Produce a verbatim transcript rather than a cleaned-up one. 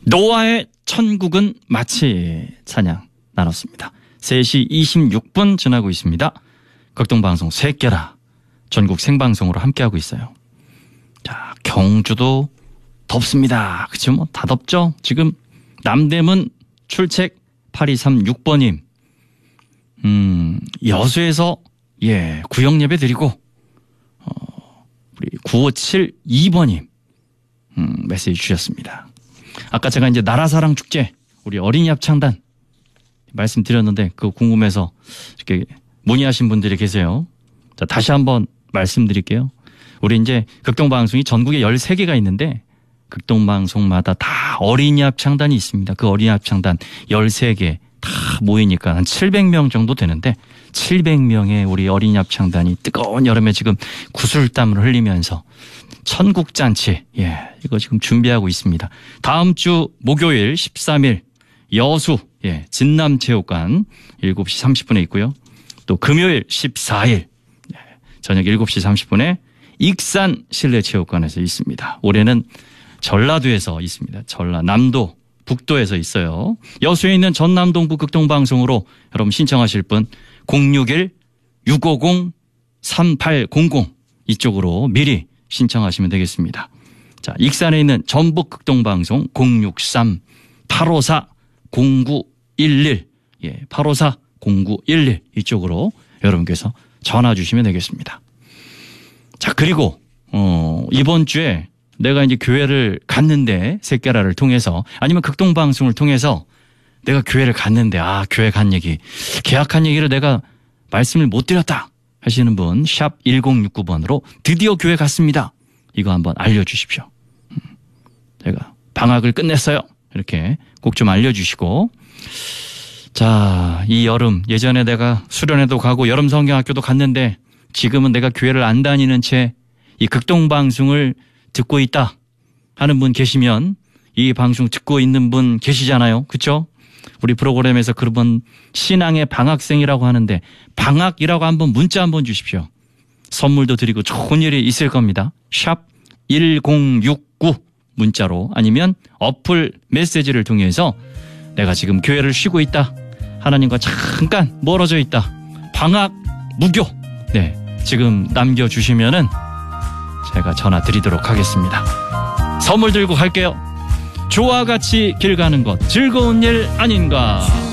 노아의 천국은 마치 찬양 나눴습니다. 세 시 이십육 분 지나고 있습니다. 극동방송 새끼라 전국 생방송으로 함께하고 있어요. 자, 경주도 덥습니다. 그쵸? 뭐 다 덥죠? 지금 남대문 출첵 팔이삼육 번님 음, 여수에서 예 구역 예배 드리고 어, 우리 구오칠이 번님 음, 메시지 주셨습니다. 아까 제가 이제 나라사랑 축제 우리 어린이 합창단 말씀드렸는데 그거 궁금해서 이렇게 문의하신 분들이 계세요. 자, 다시 한번 말씀드릴게요. 우리 이제 극동방송이 전국에 열세 개가 있는데 극동방송마다 다 어린이 합창단이 있습니다. 그 어린이 합창단 열세 개 다 모이니까 한 칠백 명 정도 되는데 칠백 명의 우리 어린이 합창단이 뜨거운 여름에 지금 구슬땀을 흘리면서 천국잔치 예 이거 지금 준비하고 있습니다. 다음 주 목요일 십삼 일 여수 예 진남체육관 일곱 시 삼십 분에 있고요. 또 금요일 십사 일 예, 저녁 일곱 시 삼십 분에 익산 실내체육관에서 있습니다. 올해는 전라도에서 있습니다. 전라남도 북도에서 있어요. 여수에 있는 전남동부 극동방송으로 여러분 신청하실 분 공육일 육오공 삼팔공공 이쪽으로 미리 신청하시면 되겠습니다. 자, 익산에 있는 전북 극동방송 공육삼 팔오사 공구일일 예, 팔오사 공구일일 이쪽으로 여러분께서 전화 주시면 되겠습니다. 자, 그리고 어, 이번 주에 내가 이제 교회를 갔는데 새끼라를 통해서 아니면 극동방송을 통해서 내가 교회를 갔는데 아 교회 간 얘기 계약한 얘기를 내가 말씀을 못 드렸다 하시는 분 샵 일공육구 번으로 드디어 교회 갔습니다. 이거 한번 알려주십시오. 제가 방학을 끝냈어요. 이렇게 꼭 좀 알려주시고 자, 이 여름 예전에 내가 수련회도 가고 여름 성경학교도 갔는데 지금은 내가 교회를 안 다니는 채 이 극동방송을 듣고 있다 하는 분 계시면 이 방송 듣고 있는 분 계시잖아요. 그렇죠? 우리 프로그램에서 그런 신앙의 방학생이라고 하는데 방학이라고 한번 문자 한번 주십시오. 선물도 드리고 좋은 일이 있을 겁니다. 샵 일공육구 문자로 아니면 어플 메시지를 통해서 내가 지금 교회를 쉬고 있다. 하나님과 잠깐 멀어져 있다. 방학 무교. 네, 지금 남겨주시면은 제가 전화 드리도록 하겠습니다. 선물 들고 갈게요. 조와 같이 길 가는 것 즐거운 일 아닌가.